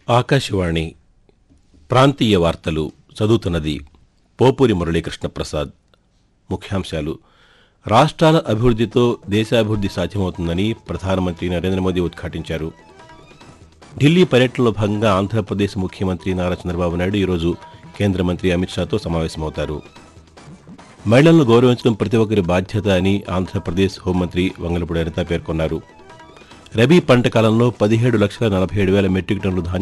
ఆకాశవాణి ప్రాంతీయ వార్తలు చదువుతున్నది పోపూరి మురళీకృష్ణ ప్రసాద్. ముఖ్యాంశాలు. రాష్ట్రాల అభివృద్ధితో దేశాభివృద్ధి సాధ్యమవుతుందని ప్రధానమంత్రి నరేంద్ర మోదీ ఉద్ఘాటించారు. ఢిల్లీ పర్యటనలో భాగంగా ఆంధ్రప్రదేశ్ ముఖ్యమంత్రి నారా చంద్రబాబు నాయుడు ఈరోజు కేంద్ర మంత్రి అమిత్ షాతో సమావేశమవుతారు. మహిళలను గౌరవించడం ప్రతి ఒక్కరి బాధ్యత అని ఆంధ్రప్రదేశ్ హోంమంత్రి వంగలపూడి అనిత పేర్కొన్నారు. రబీ పంట కాలంలో 17,47,000 మెట్రిక్ టన్నుల ధాన్యం